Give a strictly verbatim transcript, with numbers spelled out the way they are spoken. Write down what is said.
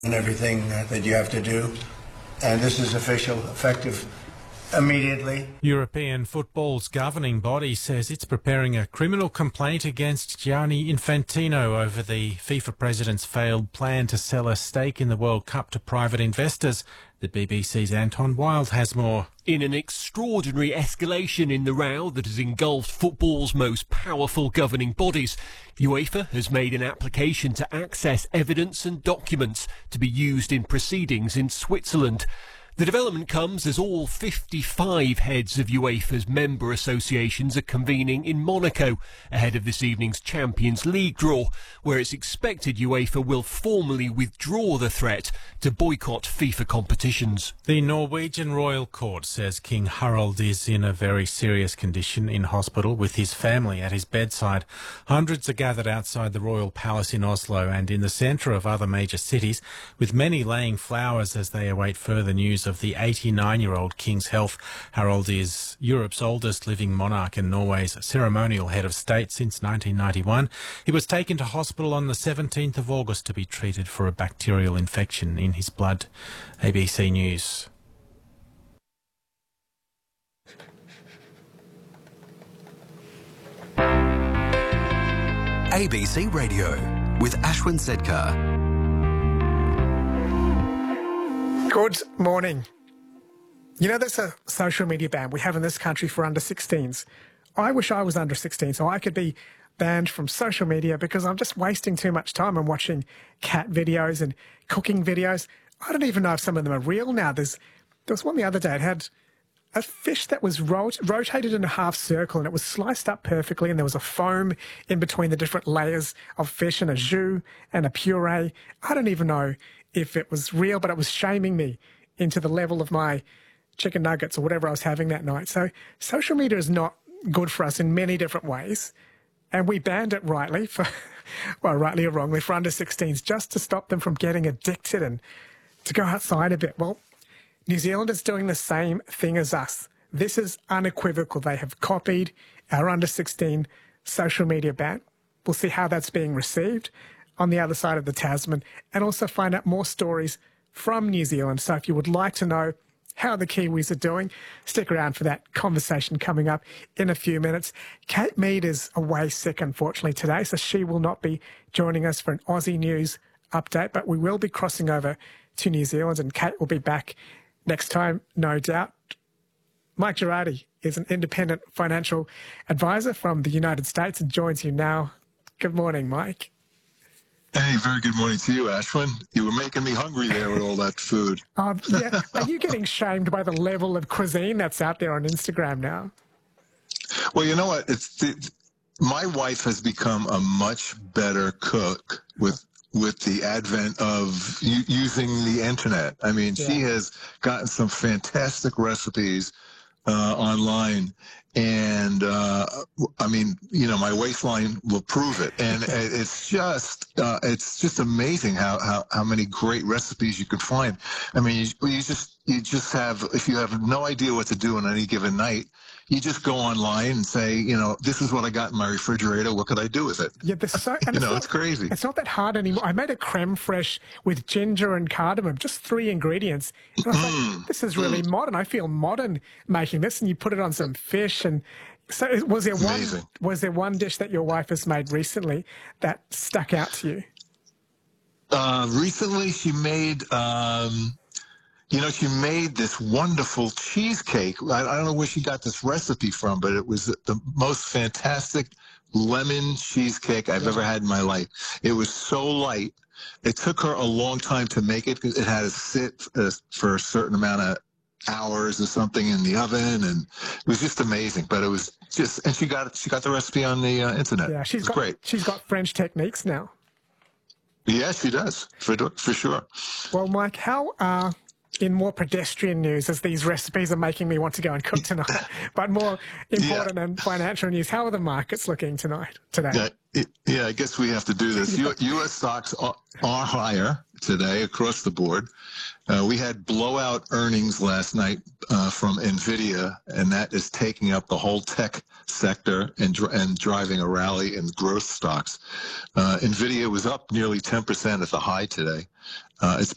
and everything that you have to do. And this is official, effective immediately. European football's governing body says it's preparing a criminal complaint against Gianni Infantino over the FIFA president's failed plan to sell a stake in the World Cup to private investors. The B B C's Anton Wild has more. In an extraordinary escalation in the row that has engulfed football's most powerful governing bodies, UEFA has made an application to access evidence and documents to be used in proceedings in Switzerland. The development comes as all fifty-five heads of UEFA's member associations are convening in Monaco ahead of this evening's Champions League draw, where it's expected UEFA will formally withdraw the threat to boycott FIFA competitions. The Norwegian Royal Court says King Harald is in a very serious condition in hospital with his family at his bedside. Hundreds are gathered outside the Royal Palace in Oslo and in the centre of other major cities, with many laying flowers as they await further news of the eighty-nine-year-old King's health. Harald is Europe's oldest living monarch and Norway's ceremonial head of state since nineteen ninety-one. He was taken to hospital on the seventeenth of August to be treated for a bacterial infection in his blood. A B C News. A B C Radio with Ashwin Sedkar. Good morning. You know, there's a social media ban we have in this country for under sixteens. I wish I was under sixteen so I could be banned from social media because I'm just wasting too much time on watching cat videos and cooking videos. I don't even know if some of them are real now. There's, there was one the other day. It had a fish that was rot rotated in a half circle and it was sliced up perfectly, and there was a foam in between the different layers of fish and a jus and a puree. I don't even know if it was real, but it was shaming me into the level of my chicken nuggets or whatever I was having that night. So social media is not good for us in many different ways. And we banned it rightly, for, well, rightly or wrongly, for under sixteens, just to stop them from getting addicted and to go outside a bit. Well, New Zealand is doing the same thing as us. This is unequivocal. They have copied our under sixteen social media ban. We'll see how that's being received on the other side of the Tasman, and also find out more stories from New Zealand. So if you would like to know how the Kiwis are doing, stick around for that conversation coming up in a few minutes. Kate Mead is away sick, unfortunately, today, so she will not be joining us for an Aussie News update, but we will be crossing over to New Zealand, and Kate will be back next time, no doubt. Mike Girardi is an independent financial advisor from the United States and joins you now. Good morning, Mike. Hey, very good morning to you, Ashwin. You were making me hungry there with all that food. Um, yeah. Are you getting shamed by the level of cuisine that's out there on Instagram now? Well, you know what? It's it, my wife has become a much better cook with with the advent of u- using the internet. I mean, yeah. She has gotten some fantastic recipes uh, online. And, uh, I mean, you know, my waistline will prove it. And it's just, uh, it's just amazing how, how, how many great recipes you can find. I mean, you, you just, you just have, if you have no idea what to do on any given night, you just go online and say, you know, this is what I got in my refrigerator. What could I do with it? Yeah, so, and you it's know, not, it's crazy. It's not that hard anymore. I made a creme fraiche with ginger and cardamom, just three ingredients. And I was mm. like, this is really mm. modern. I feel modern making this. And you put it on some fish. And so was there one, was there one dish that your wife has made recently that stuck out to you? Uh, recently she made... Um, You know, she made this wonderful cheesecake. I, I don't know where she got this recipe from, but it was the most fantastic lemon cheesecake I've yeah. ever had in my life. It was so light. It took her a long time to make it because it had to sit uh, for a certain amount of hours or something in the oven, and it was just amazing. But it was just, and she got she got the recipe on the uh, internet. Yeah, she's got, great. She's got French techniques now. Yeah, she does, for for sure. Well, Mike, how are... in more pedestrian news, as these recipes are making me want to go and cook tonight, but more important yeah. and financial news, how are the markets looking tonight, today? Yeah, it, yeah I guess we have to do this. yeah. U S stocks are, are higher today across the board. Uh, we had blowout earnings last night uh, from NVIDIA, and that is taking up the whole tech sector and, dr- and driving a rally in growth stocks. Uh, NVIDIA was up nearly ten percent at the high today. Uh, it's